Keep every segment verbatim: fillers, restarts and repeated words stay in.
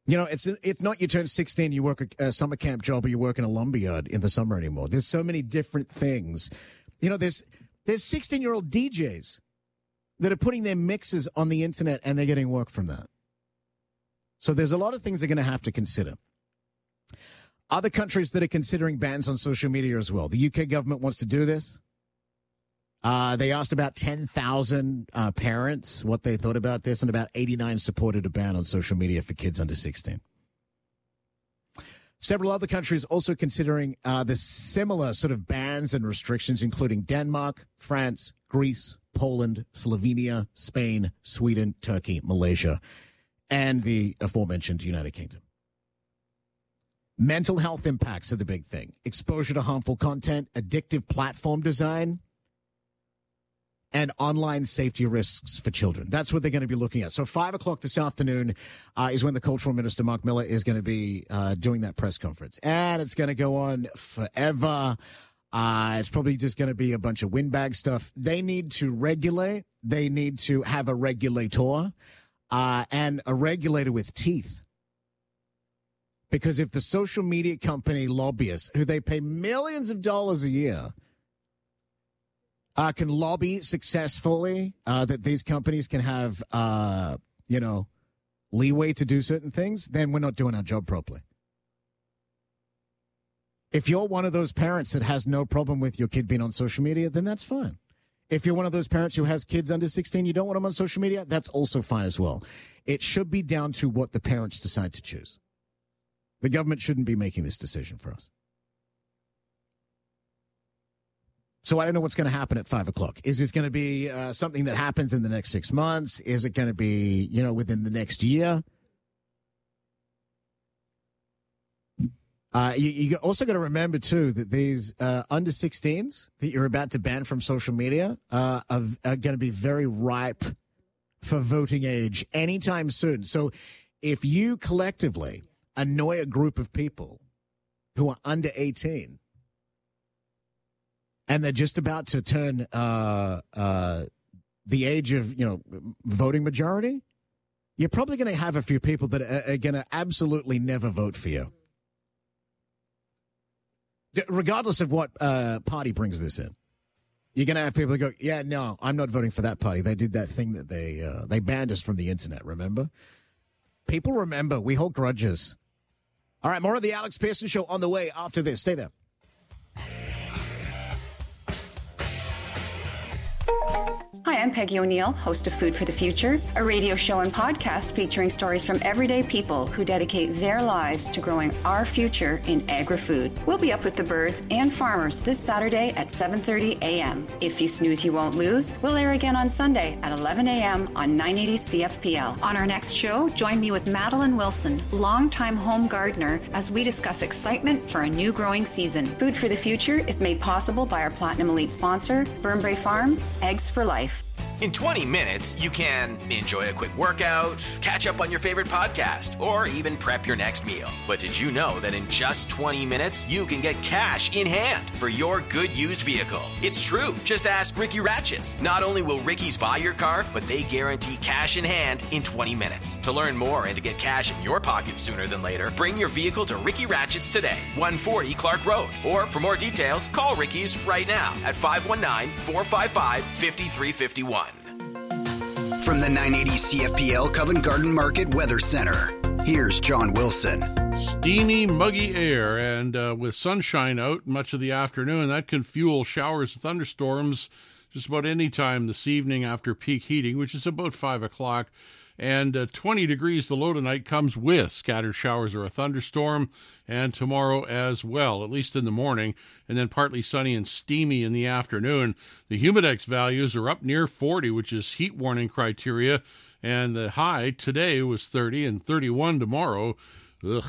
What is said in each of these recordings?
You know, it's it's not you turn sixteen, you work a, a summer camp job, or you work in a lumberyard in the summer anymore. There's so many different things. You know, there's there's sixteen-year-old D Js that are putting their mixes on the internet, and they're getting work from that. So there's a lot of things they're going to have to consider. Other countries that are considering bans on social media as well. The U K government wants to do this. Uh, they asked about ten thousand uh, parents what they thought about this, and about eighty-nine supported a ban on social media for kids under sixteen. Several other countries also considering uh, the similar sort of bans and restrictions, including Denmark, France, Greece, Poland, Slovenia, Spain, Sweden, Turkey, Malaysia, and the aforementioned United Kingdom. Mental health impacts are the big thing. Exposure to harmful content, addictive platform design, and online safety risks for children. That's what they're going to be looking at. So five o'clock this afternoon uh, is when the Cultural Minister, Mark Miller, is going to be uh, doing that press conference. And it's going to go on forever. Uh, it's probably just going to be a bunch of windbag stuff. They need to regulate. They need to have a regulator uh, and a regulator with teeth. Because if the social media company lobbyists, who they pay millions of dollars a year, Uh, can lobby successfully uh, that these companies can have, uh, you know, leeway to do certain things, then we're not doing our job properly. If you're one of those parents that has no problem with your kid being on social media, then that's fine. If you're one of those parents who has kids under sixteen, you don't want them on social media, that's also fine as well. It should be down to what the parents decide to choose. The government shouldn't be making this decision for us. So I don't know what's going to happen at five o'clock. Is this going to be uh, something that happens in the next six months? Is it going to be, you know, within the next year? Uh, you, you also got to remember, too, that these uh, under sixteens that you're about to ban from social media uh, are, are going to be very ripe for voting age anytime soon. So if you collectively annoy a group of people who are under eighteen, and they're just about to turn uh, uh, the age of, you know, voting majority, you're probably going to have a few people that are, are going to absolutely never vote for you. Regardless of what uh, party brings this in. You're going to have people who go, yeah, no, I'm not voting for that party. They did that thing that they, uh, they banned us from the internet, remember? People remember. We hold grudges. All right, more of the Alex Pearson Show on the way after this. Stay there. Hi, I'm Peggy O'Neill, host of Food for the Future, a radio show and podcast featuring stories from everyday people who dedicate their lives to growing our future in agri-food. We'll be up with the birds and farmers this Saturday at seven thirty a.m. If you snooze, you won't lose. We'll air again on Sunday at eleven a.m. on nine eighty C F P L. On our next show, join me with Madeline Wilson, longtime home gardener, as we discuss excitement for a new growing season. Food for the Future is made possible by our Platinum Elite sponsor, Burnbrae Farms, Eggs for Life. In twenty minutes, you can enjoy a quick workout, catch up on your favorite podcast, or even prep your next meal. But did you know that in just twenty minutes, you can get cash in hand for your good used vehicle? It's true. Just ask Ricky Ratchets. Not only will Ricky's buy your car, but they guarantee cash in hand in twenty minutes. To learn more and to get cash in your pocket sooner than later, bring your vehicle to Ricky Ratchets today, one forty Clark Road. Or for more details, call Ricky's right now at five one nine, four five five, five three five one. From the nine eighty C F P L Covent Garden Market Weather Center, here's John Wilson. Steamy, muggy air, and uh, with sunshine out much of the afternoon, that can fuel showers and thunderstorms just about any time this evening after peak heating, which is about five o'clock. And uh, twenty degrees the low tonight comes with scattered showers or a thunderstorm, and tomorrow as well, at least in the morning, and then partly sunny and steamy in the afternoon. The Humidex values are up near forty, which is heat warning criteria, and the high today was thirty and thirty-one tomorrow. Ugh.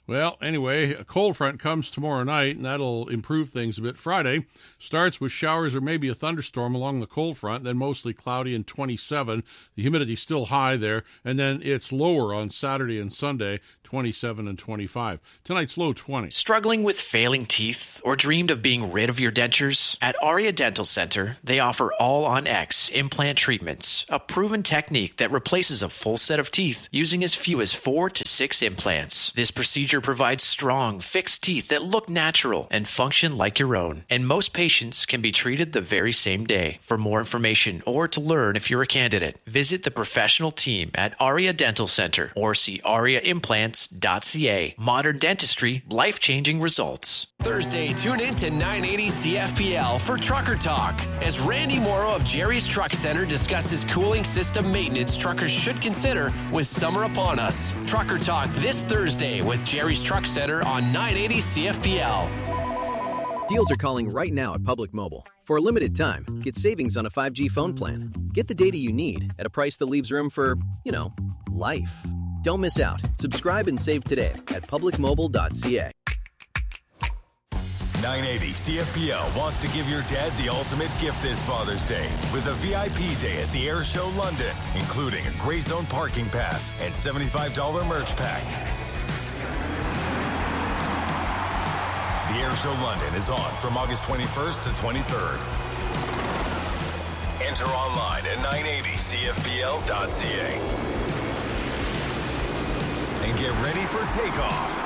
Well, anyway, a cold front comes tomorrow night, and that'll improve things a bit. Friday starts with showers or maybe a thunderstorm along the cold front, then mostly cloudy and twenty-seven. The humidity's still high there, and then it's lower on Saturday and Sunday, twenty-seven and twenty-five. Tonight's low twenty. Struggling with failing teeth or dreamed of being rid of your dentures? At Aria Dental Center, they offer all-on-X implant treatments, a proven technique that replaces a full set of teeth using as few as four to six implants. This procedure provides strong, fixed teeth that look natural and function like your own. And most patients can be treated the very same day. For more information or to learn if you're a candidate, visit the professional team at Aria Dental Center or see aria implants dot c a. Modern dentistry, life-changing results. Thursday, tune in to nine eighty C F P L for Trucker Talk as Randy Morrow of Jerry's Truck Center discusses cooling system maintenance truckers should consider with summer upon us. Trucker Talk this Thursday with Jerry's Truck Center on nine eighty C F P L. Deals are calling right now at Public Mobile. For a limited time, get savings on a five G phone plan. Get the data you need at a price that leaves room for, you know, life. Don't miss out. Subscribe and save today at public mobile dot c a. nine eighty C F P L wants to give your dad the ultimate gift this Father's Day with a V I P day at the Air Show London, including a Gray Zone parking pass and seventy-five dollars merch pack. The Air Show London is on from August twenty-first to twenty-third. Enter online at nine eighty C F P L dot c a. And get ready for takeoff.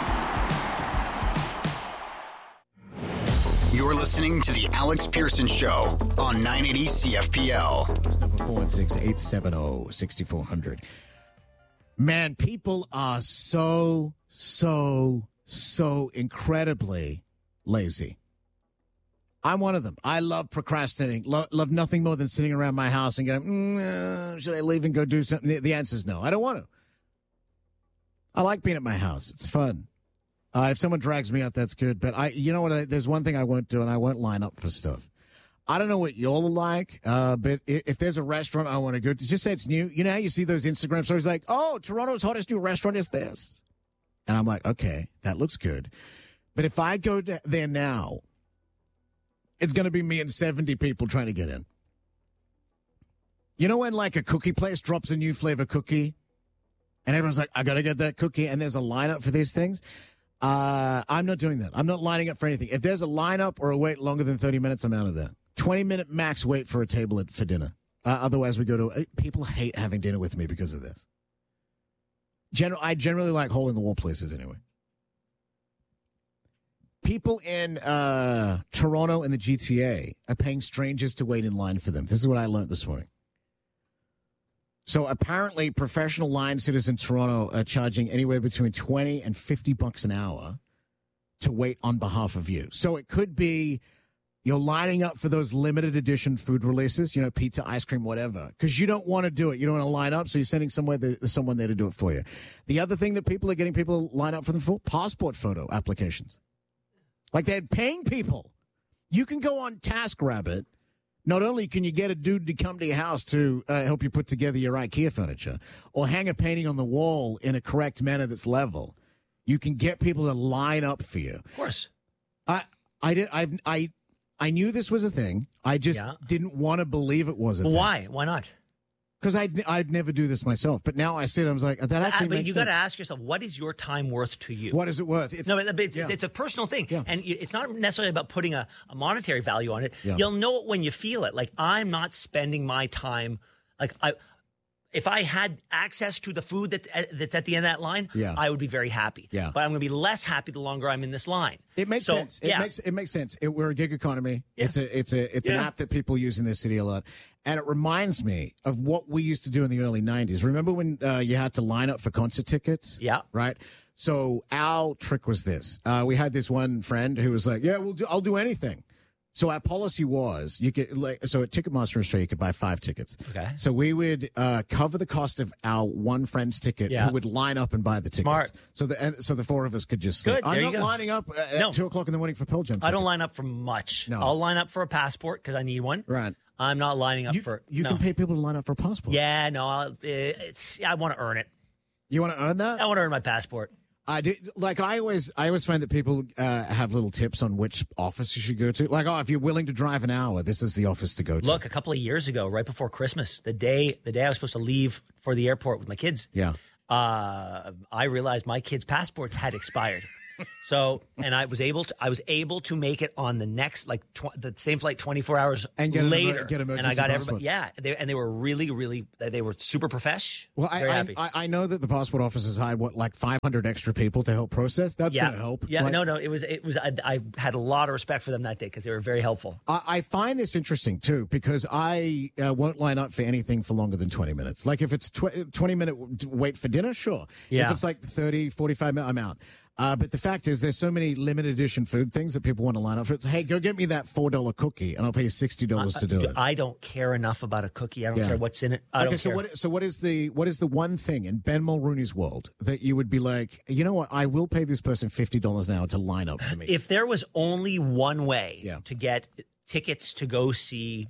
You're listening to The Alex Pearson Show on nine eighty C F P L. Number four one six, eight seven zero, six four zero zero. Man, people are so, so, so incredibly lazy. I'm one of them. I love procrastinating. Lo- love nothing more than sitting around my house and going, mm, uh, should I leave and go do something? The answer is no. I don't want to. I like being at my house. It's fun. Uh, if someone drags me out, that's good. But I, you know what? I, there's one thing I won't do, and I won't line up for stuff. I don't know what y'all are like, uh, but if, if there's a restaurant I want to go to, just say it's new. You know how you see those Instagram stories like, oh, Toronto's hottest new restaurant is this. And I'm like, okay, that looks good. But if I go to there now, it's going to be me and seventy people trying to get in. You know when like a cookie place drops a new flavor cookie and everyone's like, I got to get that cookie, and there's a lineup for these things? Uh, I'm not doing that. I'm not lining up for anything. If there's a lineup or a wait longer than thirty minutes, I'm out of there. twenty minute max wait for a table at, for dinner. Uh, otherwise, we go to, people hate having dinner with me because of this. General, I generally like hole in the wall places anyway. People in uh, Toronto and the G T A are paying strangers to wait in line for them. This is what I learned this morning. So apparently, professional line sitters in Toronto are charging anywhere between twenty and fifty bucks an hour to wait on behalf of you. So it could be you're lining up for those limited edition food releases, you know, pizza, ice cream, whatever, because you don't want to do it. You don't want to line up, so you're sending somewhere there, someone there to do it for you. The other thing that people are getting people to line up for them for, passport photo applications. Like they're paying people. You can go on TaskRabbit. Not only can you get a dude to come to your house to uh, help you put together your IKEA furniture or hang a painting on the wall in a correct manner that's level, you can get people to line up for you. Of course. I I did I I I knew this was a thing. I just yeah. didn't want to believe it was a well, thing. Why? Why not? Because I'd, I'd never do this myself. But now I see it, I was like, that actually but makes you sense. got to ask yourself, what is your time worth to you? What is it worth? It's, no, but it's, yeah. it's, it's a personal thing. Yeah. And it's not necessarily about putting a, a monetary value on it. Yeah. You'll know it when you feel it. Like, I'm not spending my time, like, I, if I had access to the food that's at, that's at the end of that line, yeah. I would be very happy. Yeah. But I'm going to be less happy the longer I'm in this line. It makes so, sense. It yeah. makes it makes sense. It, we're a gig economy. Yeah. It's a it's a it's yeah. an app that people use in this city a lot, and it reminds me of what we used to do in the early nineties. Remember when uh, you had to line up for concert tickets? Yeah. Right. So our trick was this: uh, we had this one friend who was like, "Yeah, we'll do. I'll do anything." So our policy was you could like so at Ticketmaster in Australia you could buy five tickets. Okay. So we would uh, cover the cost of our one friend's ticket yeah. who would line up and buy the tickets. Smart. So the and, so the four of us could just. Good. I'm there not you go. lining up at no. two o'clock in the morning for Pearl Jam tickets. I don't line up for much. No. I'll line up for a passport because I need one. Right. I'm not lining up you, for. You no. can pay people to line up for a passport. Yeah. No. I'll, it's. I want to earn it. You want to earn that? I want to earn my passport. I do, like I always, I always find that people uh, have little tips on which office you should go to. Like, oh, if you're willing to drive an hour, this is the office to go to. Look, a couple of years ago, right before Christmas, the day the day I was supposed to leave for the airport with my kids, yeah, uh, I realized my kids' passports had expired. So, and I was able to, I was able to make it on the next, like tw- the same flight, twenty-four hours and get later. An, get and I got everybody, yeah, they, and they were really, really, they were super profesh. Well, I, very I, happy. I I know that the passport office has hired what, like five hundred extra people to help process. That's yeah. going to help. Yeah, like, no, no, it was, it was. I, I had a lot of respect for them that day because they were very helpful. I, I find this interesting too because I uh, won't line up for anything for longer than twenty minutes. Like if it's tw- twenty minute wait for dinner, sure. Yeah. If it's like thirty, forty-five minutes, I'm out. Uh, but the fact is, there's so many limited edition food things that people want to line up for. It's, hey, go get me that four dollar cookie, and I'll pay you sixty dollars I, to do I, it. I don't care enough about a cookie. I don't Yeah. care what's in it. I okay, don't so care. what? So what is the what is the one thing in Ben Mulrooney's world that you would be like, you know what? I will pay this person fifty dollars an hour to line up for me. If there was only one way Yeah. to get tickets to go see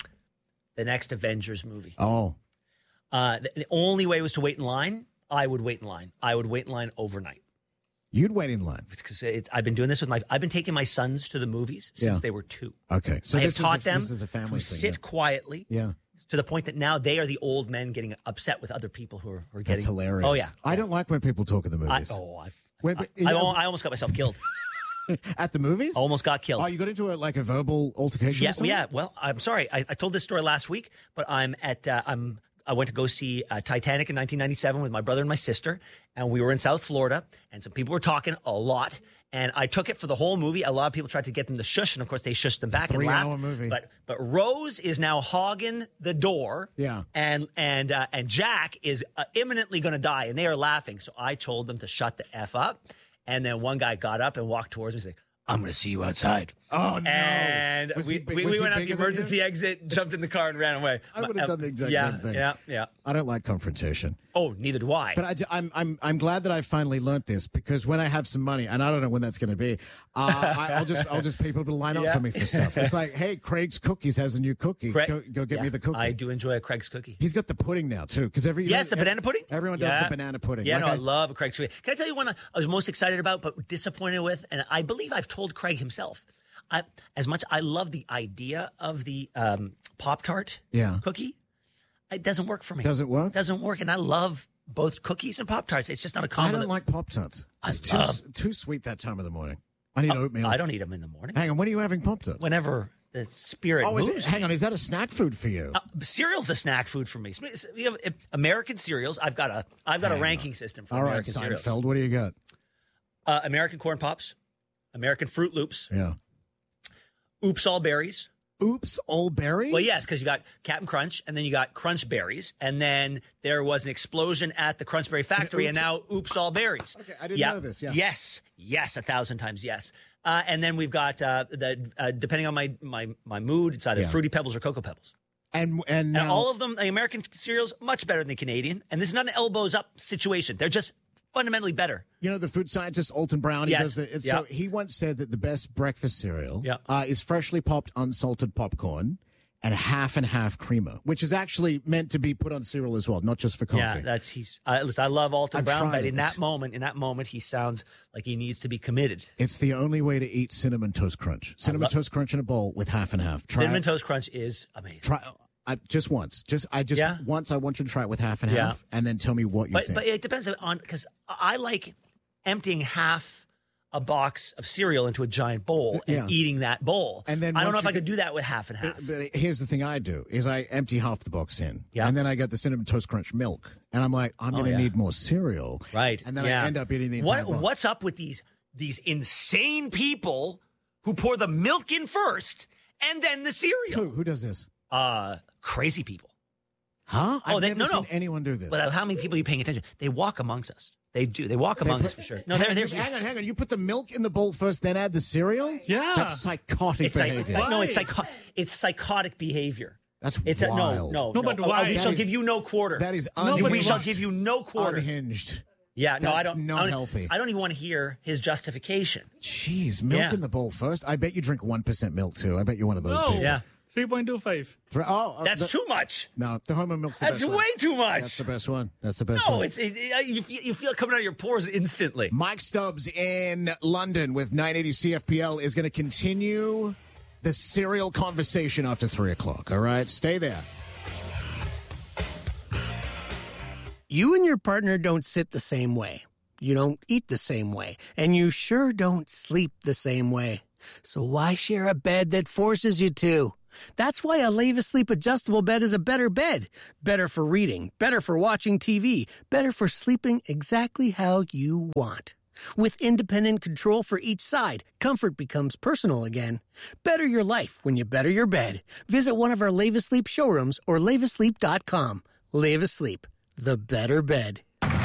the next Avengers movie, oh, uh, the, the only way was to wait in line. I would wait in line. I would wait in line overnight. you'd wait in line. Because it's, I've been doing this with my. I've been taking my sons to the movies since Yeah. they were two. Okay, so I have this taught is a, them this is a family to thing. sit yeah. quietly. Yeah. To the point that now they are the old men getting upset with other people who are, who are getting. That's hilarious. Oh yeah. I don't like when people talk at the I, movies. oh, I've, When- I, but, I, you know- I almost got myself killed. At the movies? Almost got killed. Oh, you got into a, like a verbal altercation? Yeah, or something? yeah. Well, I'm sorry. I, I told this story last week, but I'm at. Uh, I'm. I went to go see uh, Titanic in nineteen ninety-seven with my brother and my sister, and we were in South Florida, and some people were talking a lot, and I took it for the whole movie. A lot of people tried to get them to shush, and of course they shushed them back. Three and laughed. hour movie. But but Rose is now hogging the door. Yeah. And and uh, and Jack is uh, imminently going to die, and they are laughing. So I told them to shut the f up, and then one guy got up and walked towards me, and said, "I'm going to see you outside." Oh, no. And Was we, he big- we, was we he went out the bigger than emergency you? exit, jumped in the car, and ran away. I would have done the exact yeah, same thing. Yeah, yeah. I don't like confrontation. Oh, neither do I. But I, am I'm, I'm glad that I finally learned this because when I have some money, and I don't know when that's going to be, uh, I, I'll just I'll just pay people to line up Yeah. for me for stuff. It's like, hey, Craig's Cookies has a new cookie. Craig- Go, go get yeah, me the cookie. I do enjoy a Craig's cookie. He's got the pudding now too, because every Yes, the every- banana pudding. Everyone does Yeah. the banana pudding. Yeah, Like no, I, I- love a Craig's cookie. Can I tell you one I I was most excited about, but disappointed with? And I believe I've told Craig himself. I, as much I love the idea of the um, Pop-Tart Yeah. cookie, it doesn't work for me. Does it work? Doesn't work, and I love both cookies and Pop-Tarts. It's just not a I combo. don't that- like Pop Tarts. It's too love- too sweet that time of the morning. I need oatmeal. I don't eat them in the morning. Hang on, when are you having Pop Tarts? Whenever the spirit Oh, is moves. it, hang on, is that a snack food for you? Uh, cereal's a snack food for me. We have American cereals. I've got a I've got a ranking system for All right, American cereals. Seinfeld, what do you got? Uh, American Corn Pops, American Fruit Loops, Yeah. Oops All Berries. Oops, all berries? Well, yes, because you got Captain Crunch, and then you got Crunch Berries, and then there was an explosion at the Crunch Berry factory, and, Oops- now Oops All Berries. Okay, I didn't Yeah. know this, yeah. Yes, yes, a thousand times yes. Uh, and then we've got uh, the uh, depending on my my my mood, it's either Yeah. Fruity Pebbles or Cocoa Pebbles. And and, And now, all of them, the American cereals, much better than the Canadian. And this is not an elbows up situation. They're just fundamentally better. you know the food scientist Alton Brown. He Yes. does the, it's, Yeah. so he once said that the best breakfast cereal Yeah. uh, is freshly popped unsalted popcorn and half and half creamer, which is actually meant to be put on cereal as well, not just for coffee. Yeah, that's he's. Uh, listen, I love Alton I've Brown, tried but it. in that It's- moment, in that moment, he sounds like he needs to be committed. It's the only way to eat cinnamon toast crunch. Cinnamon lo- toast crunch in a bowl with half and half. Try Cinnamon it. Toast Crunch is amazing. Try I, just once. Just I just Yeah. once. I want you to try it with half and Yeah. half, and then tell me what you But think. but it depends on because I like emptying half a box of cereal into a giant bowl and Yeah. eating that bowl. And then I don't know once if I you could do that with half and half. But, but here's the thing I do is I empty half the box in, Yeah. and then I get the cinnamon toast crunch milk, and I'm like, I'm going to yeah. need more cereal, Right. And then yeah. I end up eating the entire What, box. What's up with these these insane people who pour the milk in first and then the cereal? Who who does this? Uh, crazy people. Huh? I've Oh, they- never no, seen no. anyone do this. But how many people are you paying attention? They walk amongst us. They do. They walk among put- us for sure. No, hang, they're on, they're. you- hang on, hang on. You put the milk in the bowl first, then add the cereal? Yeah. That's psychotic It's like behavior. no, it's psycho- It's psychotic behavior. That's it's a, no, wild. no, No, but no. why? Uh, we That shall is- give you no quarter. that is No, but unhinged. we shall give you no quarter. Unhinged. Yeah, no, I That's don't. not I don't, healthy. I don't even want to hear his justification. Jeez, milk Yeah. in the bowl first. I bet you drink one percent milk too. I bet you're one of those No. people. Yeah. three point two five. For, oh, uh, That's the, too much. No, the Home Milk's the That's best way one. too much. That's the best one. That's the best no, one. No, it's it, it, you, feel, you feel it coming out of your pores instantly. Mike Stubbs in London with nine eighty C F P L is going to continue the cereal conversation after three o'clock. All right, stay there. You and your partner don't sit the same way. You don't eat the same way. And you sure don't sleep the same way. So why share a bed that forces you to? That's why a Leva Sleep adjustable bed is a better bed. Better for reading, better for watching T V, better for sleeping exactly how you want. With independent control for each side, comfort becomes personal again. Better your life when you better your bed. Visit one of our Leva Sleep showrooms or leva sleep dot com. Leva Sleep, the better bed.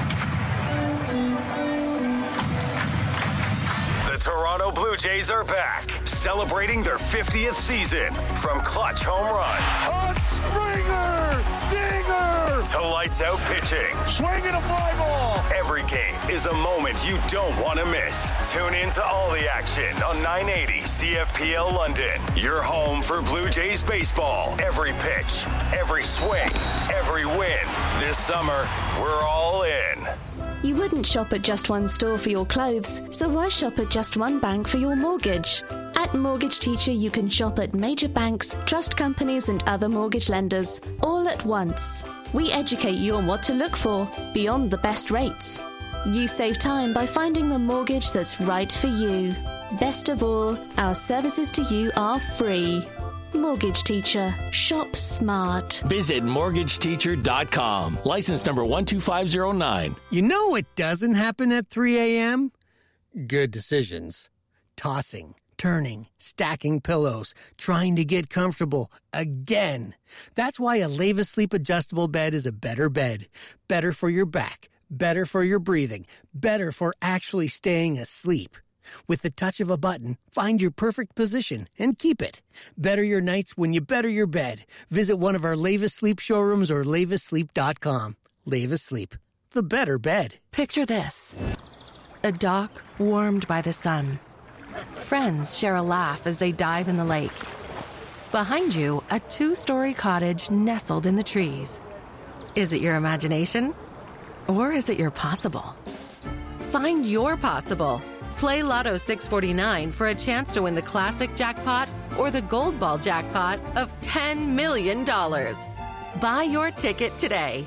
Toronto Blue Jays are back, celebrating their fiftieth season. From clutch home runs, a Springer, dinger, to lights out pitching, swinging a fly ball. Every game is a moment you don't want to miss. Tune in to all the action on nine eighty C F P L London. Your home for Blue Jays baseball. Every pitch, every swing, every win. This summer, we're all in. You wouldn't shop at just one store for your clothes, so why shop at just one bank for your mortgage? At Mortgage Teacher, you can shop at major banks, trust companies, and other mortgage lenders, all at once. We educate you on what to look for, beyond the best rates. You save time by finding the mortgage that's right for you. Best of all, our services to you are free. Mortgage Teacher. Shop smart. Visit mortgage teacher dot com. License number one two five zero nine. You know what doesn't happen at three a.m.? Good decisions. Tossing, turning, stacking pillows, trying to get comfortable again. That's why a Leva Sleep adjustable bed is a better bed. Better for your back, better for your breathing, better for actually staying asleep. With the touch of a button, find your perfect position and keep it. Better your nights when you better your bed. Visit one of our Leva Sleep showrooms or leva sleep dot com. Leva Sleep, the better bed. Picture this. A dock warmed by the sun. Friends share a laugh as they dive in the lake. Behind you, a two-story cottage nestled in the trees. Is it your imagination? Or is it your possible? Find your possible. Play Lotto six forty-nine for a chance to win the classic jackpot or the gold ball jackpot of ten million dollars. Buy your ticket today.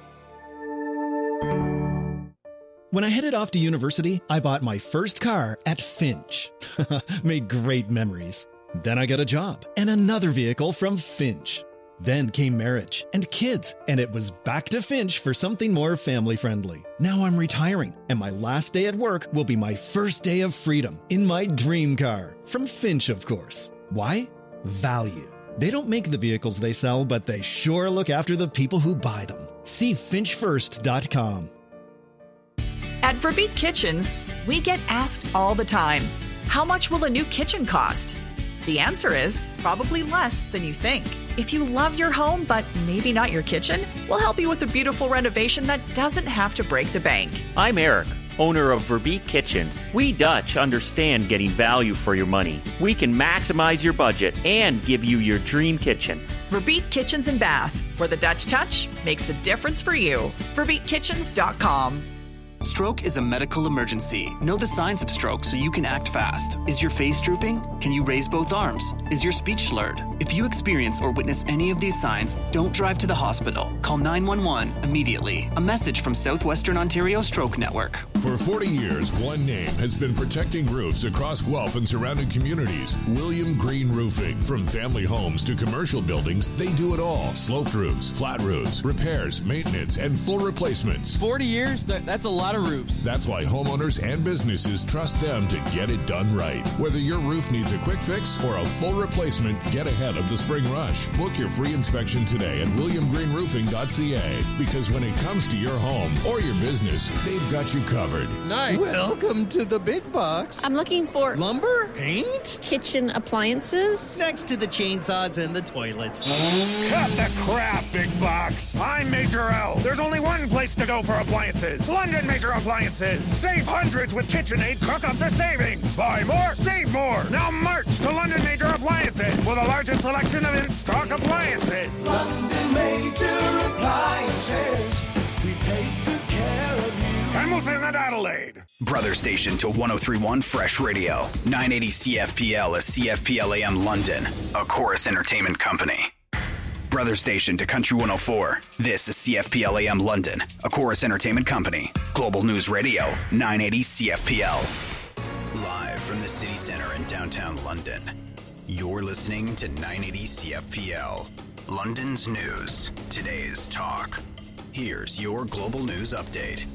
When I headed off to university, I bought my first car at Finch. Made great memories. Then I got a job and another vehicle from Finch. Then came marriage and kids, and it was back to Finch for something more family-friendly. Now I'm retiring, and my last day at work will be my first day of freedom in my dream car. From Finch, of course. Why? Value. They don't make the vehicles they sell, but they sure look after the people who buy them. See finch first dot com. At Verbeek Kitchens, we get asked all the time, how much will a new kitchen cost? The answer is probably less than you think. If you love your home, but maybe not your kitchen, we'll help you with a beautiful renovation that doesn't have to break the bank. I'm Eric, owner of Verbeek Kitchens. We Dutch understand getting value for your money. We can maximize your budget and give you your dream kitchen. Verbeek Kitchens and Bath, where the Dutch touch makes the difference for you. verbeek kitchens dot com. Stroke is a medical emergency. Know the signs of stroke so you can act fast. Is your face drooping? Can you raise both arms? Is your speech slurred? If you experience or witness any of these signs, don't drive to the hospital. Call nine one one immediately. A message from Southwestern Ontario Stroke Network. For forty years, one name has been protecting roofs across Guelph and surrounding communities. William Green Roofing. From family homes to commercial buildings, they do it all. Sloped roofs, flat roofs, repairs, maintenance, and full replacements. forty years? That, that's a lot of roofs. That's why homeowners and businesses trust them to get it done right. Whether your roof needs a quick fix or a full replacement, get ahead of the spring rush. Book your free inspection today at william green roofing dot c a, because when it comes to your home or your business, they've got you covered. covered. Nice. Welcome to the big box. I'm looking for lumber, paint, kitchen appliances. Next to the chainsaws and the toilets. Cut the crap, big box. I'm Major L. There's only one place to go for appliances. London Major Appliances. Save hundreds with KitchenAid. Cook up the savings. Buy more, save more. Now march to London Major Appliances for the largest selection of in-stock appliances. London Major Appliances. We take good care of you. Hamilton and Adelaide. Brother station to one oh three point one Fresh Radio. nine eighty C F P L is C F P L A M London, a Chorus Entertainment company. Brother station to Country one oh four. This is C F P L A M London, a Chorus Entertainment company. Global News Radio, nine eighty C F P L. Live from the city center in downtown London. You're listening to nine eighty C F P L. London's news, today's talk. Here's your global news update.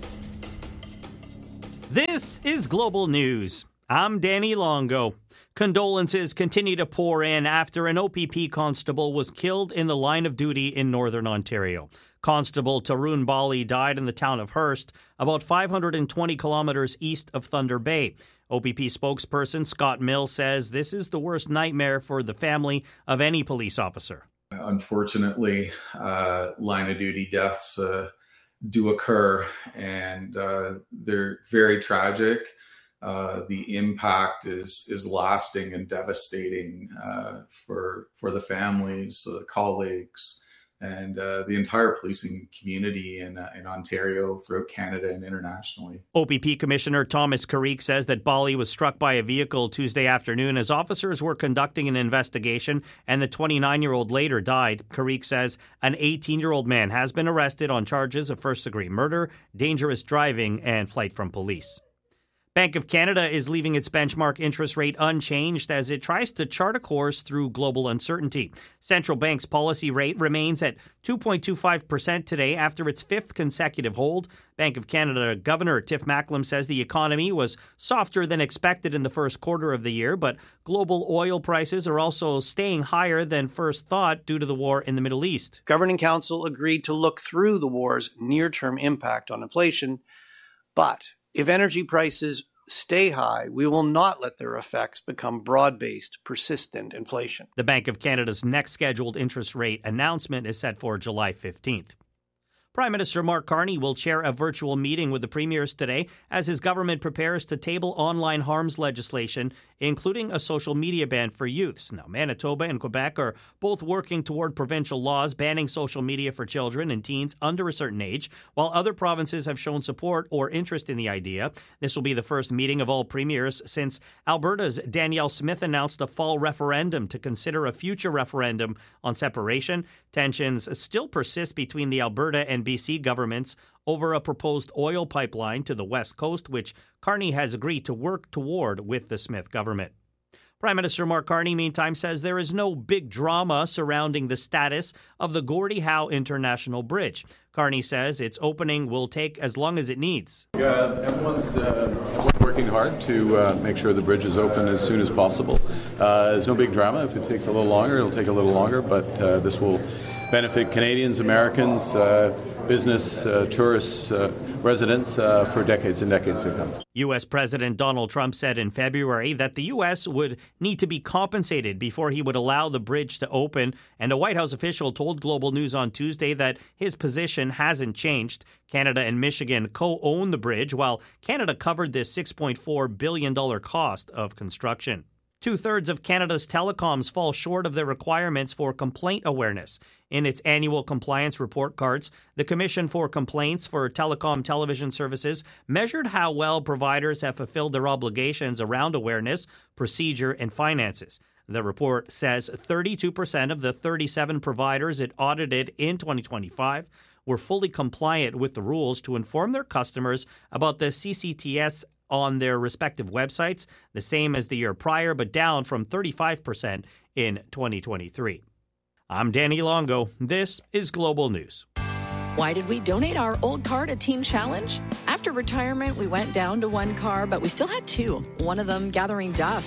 This is Global News. I'm Danny Longo. Condolences continue to pour in after an O P P constable was killed in the line of duty in Northern Ontario. Constable Tarun Bali died in the town of Hearst, about five hundred twenty kilometers east of Thunder Bay. O P P spokesperson Scott Mills says this is the worst nightmare for the family of any police officer. Unfortunately, uh, line of duty deaths uh, do occur, and uh, they're very tragic. Uh, the impact is is lasting and devastating uh, for for the families, the colleagues, and uh, the entire policing community in uh, in Ontario, throughout Canada, and internationally. O P P Commissioner Thomas Carrique says that Bali was struck by a vehicle Tuesday afternoon as officers were conducting an investigation, and the twenty-nine-year-old later died. Carrique says an eighteen-year-old man has been arrested on charges of first-degree murder, dangerous driving, and flight from police. Bank of Canada is leaving its benchmark interest rate unchanged as it tries to chart a course through global uncertainty. Central Bank's policy rate remains at two point two five percent today after its fifth consecutive hold. Bank of Canada Governor Tiff Macklem says the economy was softer than expected in the first quarter of the year, but global oil prices are also staying higher than first thought due to the war in the Middle East. Governing Council agreed to look through the war's near-term impact on inflation, but if energy prices stay high, we will not let their effects become broad-based, persistent inflation. The Bank of Canada's next scheduled interest rate announcement is set for July fifteenth. Prime Minister Mark Carney will chair a virtual meeting with the premiers today as his government prepares to table online harms legislation, including a social media ban for youths. Now, Manitoba and Quebec are both working toward provincial laws banning social media for children and teens under a certain age, while other provinces have shown support or interest in the idea. This will be the first meeting of all premiers since Alberta's Danielle Smith announced a fall referendum to consider a future referendum on separation. Tensions still persist between the Alberta and B C governments over a proposed oil pipeline to the West Coast, which Carney has agreed to work toward with the Smith government. Prime Minister Mark Carney, meantime, says there is no big drama surrounding the status of the Gordie Howe International Bridge. Carney says its opening will take as long as it needs. Uh, everyone's uh, working hard to uh, make sure the bridge is open as soon as possible. Uh, there's no big drama. If it takes a little longer, it'll take a little longer, but uh, this will benefit Canadians, Americans, uh, business, uh, tourists, uh, residents uh, for decades and decades to come. U S. President Donald Trump said in February that the U S would need to be compensated before he would allow the bridge to open, and a White House official told Global News on Tuesday that his position hasn't changed. Canada and Michigan co-own the bridge, while Canada covered the six point four billion dollars cost of construction. Two-thirds of Canada's telecoms fall short of their requirements for complaint awareness. In its annual compliance report cards, the Commission for Complaints for Telecom Television Services measured how well providers have fulfilled their obligations around awareness, procedure, and finances. The report says thirty-two percent of the thirty-seven providers it audited in twenty twenty-five were fully compliant with the rules to inform their customers about the C C T S on their respective websites, the same as the year prior, but down from thirty-five percent in twenty twenty-three. I'm Danny Longo. This is Global News. Why did we donate our old car to Teen Challenge? After retirement, we went down to one car, but we still had two, one of them gathering dust.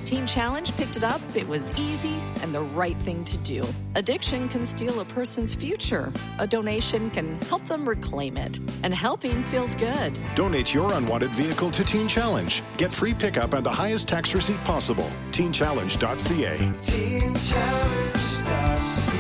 Teen Challenge picked it up, it was easy, and the right thing to do. Addiction can steal a person's future. A donation can help them reclaim it. And helping feels good. Donate your unwanted vehicle to Teen Challenge. Get free pickup and the highest tax receipt possible. teen challenge dot c a. teen challenge dot c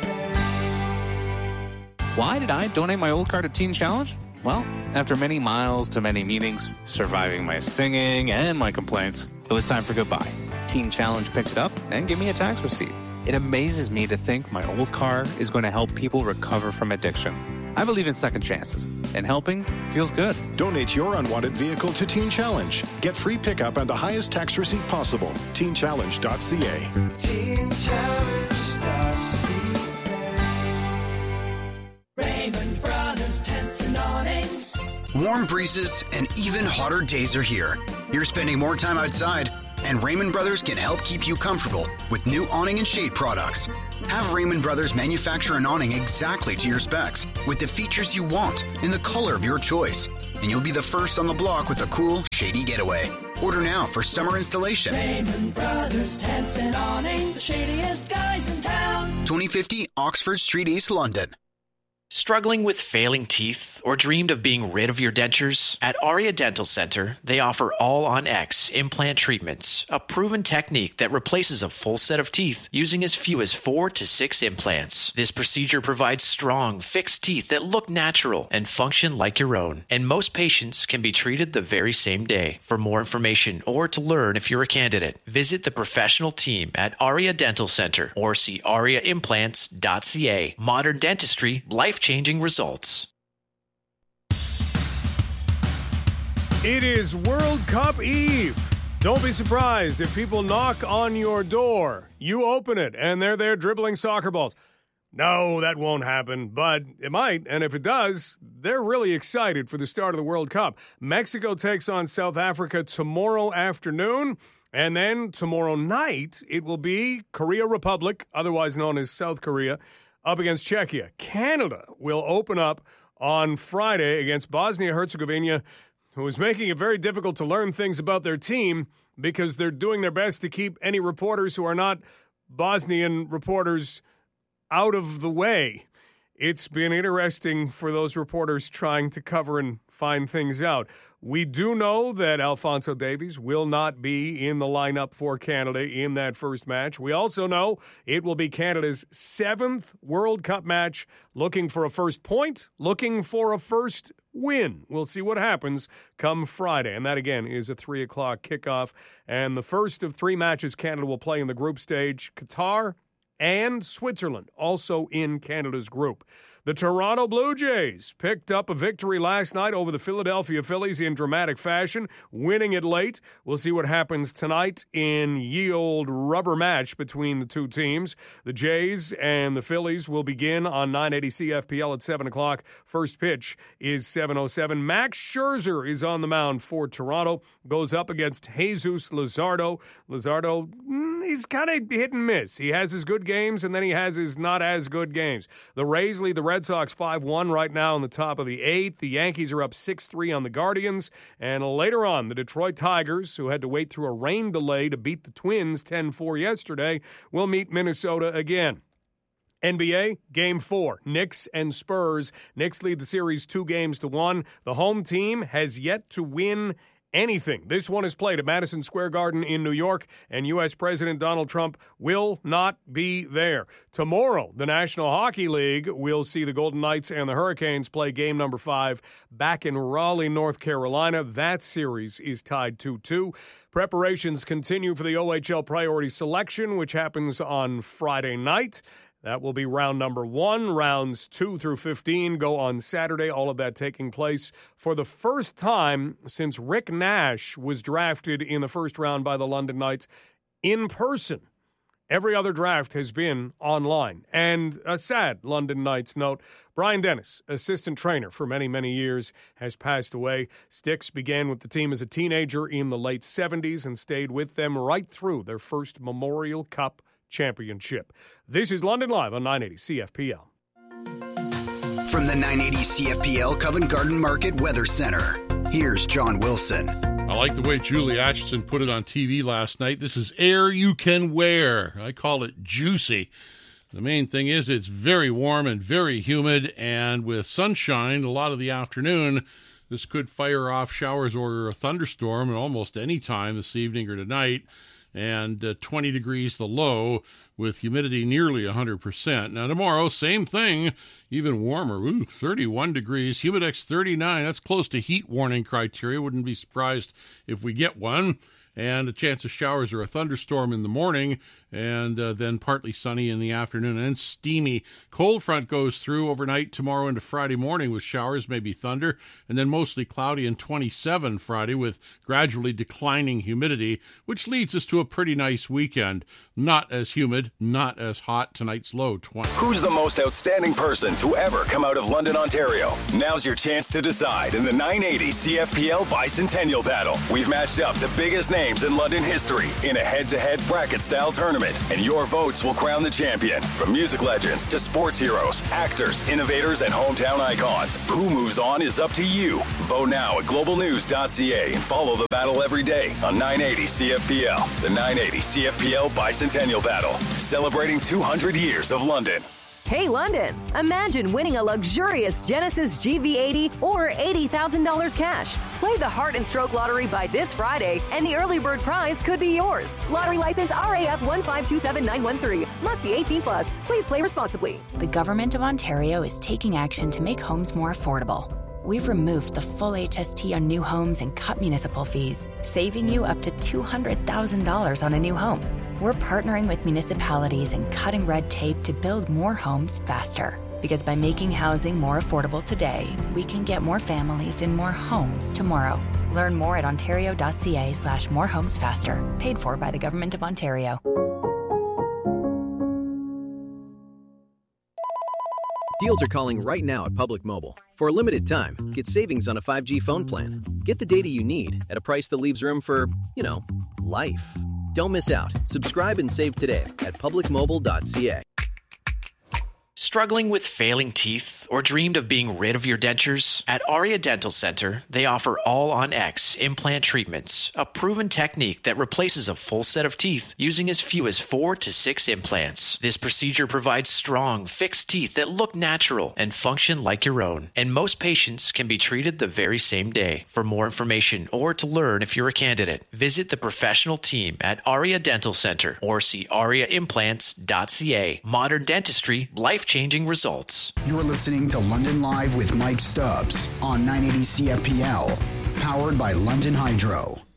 a. Why did I donate my old car to Teen Challenge? Well, after many miles to many meetings, surviving my singing and my complaints, it was time for goodbye. Teen Challenge picked it up and gave me a tax receipt. It amazes me to think my old car is going to help people recover from addiction. I believe in second chances, and helping feels good. Donate your unwanted vehicle to Teen Challenge. Get free pickup and the highest tax receipt possible. teen challenge dot c a. teen challenge dot c a. Raymond Brothers Tents and Awnings. Warm breezes and even hotter days are here. You're spending more time outside, and Raymond Brothers can help keep you comfortable with new awning and shade products. Have Raymond Brothers manufacture an awning exactly to your specs, with the features you want in the color of your choice. And you'll be the first on the block with a cool, shady getaway. Order now for summer installation. Raymond Brothers Tents and Awnings, the shadiest guys in town. twenty fifty Oxford Street, East London. Struggling with failing teeth or dreamed of being rid of your dentures? At Aria Dental Center, they offer All-on-X implant treatments, a proven technique that replaces a full set of teeth using as few as four to six implants. This procedure provides strong, fixed teeth that look natural and function like your own. And most patients can be treated the very same day. For more information or to learn if you're a candidate, visit the professional team at Aria Dental Center or see aria implants dot c a. Modern dentistry, life changing results. It is World Cup Eve. Don't be surprised if people knock on your door. You open it, and they're there dribbling soccer balls. No, that won't happen, but it might, and if it does, they're really excited for the start of the World Cup. Mexico takes on South Africa tomorrow afternoon, and then tomorrow night, it will be Korea Republic, otherwise known as South Korea, up against Czechia. Canada will open up on Friday against Bosnia-Herzegovina, who is making it very difficult to learn things about their team because they're doing their best to keep any reporters who are not Bosnian reporters out of the way. It's been interesting for those reporters trying to cover and find things out. We do know that Alphonso Davies will not be in the lineup for Canada in that first match. We also know it will be Canada's seventh World Cup match, looking for a first point, looking for a first win. We'll see what happens come Friday. And that, again, is a three o'clock kickoff. And the first of three matches Canada will play in the group stage, Qatar and Switzerland, also in Canada's group. The Toronto Blue Jays picked up a victory last night over the Philadelphia Phillies in dramatic fashion, winning it late. We'll see what happens tonight in ye old rubber match between the two teams. The Jays and the Phillies will begin on nine eighty C F P L at seven o'clock. First pitch is seven oh seven. Max Scherzer is on the mound for Toronto, goes up against Jesus Luzardo. Luzardo, he's kind of hit and miss. He has his good games, and then he has his not as good games. The Rays lead the Red Sox five one right now in the top of the eighth. The Yankees are up six three on the Guardians. And later on, the Detroit Tigers, who had to wait through a rain delay to beat the Twins ten four yesterday, will meet Minnesota again. N B A, Game four, Knicks and Spurs. Knicks lead the series two games to one. The home team has yet to win anything. This one is played at Madison Square Garden in New York, and U S President Donald Trump will not be there. Tomorrow, the National Hockey League will see the Golden Knights and the Hurricanes play game number five back in Raleigh, North Carolina. That series is tied two two. Preparations continue for the O H L Priority Selection, which happens on Friday night. That will be round number one. Rounds two through fifteen go on Saturday. All of that taking place for the first time since Rick Nash was drafted in the first round by the London Knights in person. Every other draft has been online. And a sad London Knights note, Brian Dennis, assistant trainer for many, many years, has passed away. Sticks began with the team as a teenager in the late seventies and stayed with them right through their first Memorial Cup championship. This is London Live on nine eighty C F P L. From the nine eighty C F P L Covent Garden Market Weather Center. Here's John Wilson. I like the way Julie Acheson put it on T V last night. This is air you can wear. I call it juicy. The main thing is it's very warm and very humid, and with sunshine a lot of the afternoon, this could fire off showers or a thunderstorm at almost any time this evening or tonight, and uh, twenty degrees the low with humidity nearly one hundred percent. Now tomorrow, same thing, even warmer. Ooh, thirty-one degrees, Humidex thirty-nine. That's close to heat warning criteria. Wouldn't be surprised if we get one. And a chance of showers or a thunderstorm in the morning, and uh, then partly sunny in the afternoon and steamy. Cold front goes through overnight tomorrow into Friday morning with showers, maybe thunder, and then mostly cloudy and twenty-seven Friday with gradually declining humidity, which leads us to a pretty nice weekend. Not as humid, not as hot. Tonight's low, twenty. Who's the most outstanding person to ever come out of London, Ontario? Now's your chance to decide in the nine eighty C F P L Bicentennial Battle. We've matched up the biggest names in London history in a head-to-head bracket-style tournament, and your votes will crown the champion. From music legends to sports heroes, actors, innovators, and hometown icons, who moves on is up to you. Vote now at global news dot c a and follow the battle every day on nine eighty C F P L. The nine eighty C F P L Bicentennial Battle, celebrating two hundred years of London. Hey London, imagine winning a luxurious Genesis G V eighty or eighty thousand dollars cash. Play the Heart and Stroke Lottery by this Friday, and the early bird prize could be yours. Lottery license R A F one five two seven nine one three. Must be eighteen plus. Please play responsibly. The Government of Ontario is taking action to make homes more affordable. We've removed the full H S T on new homes and cut municipal fees, saving you up to two hundred thousand dollars on a new home. We're partnering with municipalities and cutting red tape to build more homes faster. Because by making housing more affordable today, we can get more families in more homes tomorrow. Learn more at ontario.ca slash more homes faster. Paid for by the Government of Ontario. Deals are calling right now at Public Mobile. For a limited time, get savings on a five G phone plan. Get the data you need at a price that leaves room for, you know, life. Don't miss out. Subscribe and save today at public mobile dot c a. Struggling with failing teeth or dreamed of being rid of your dentures? At Aria Dental Center, they offer All-on-X implant treatments, a proven technique that replaces a full set of teeth using as few as four to six implants. This procedure provides strong, fixed teeth that look natural and function like your own. And most patients can be treated the very same day. For more information or to learn if you're a candidate, visit the professional team at Aria Dental Center or see aria implants dot c a. Modern dentistry, life-changing results. You're listening to London Live with Mike Stubbs on nine eighty C F P L, powered by London Hydro.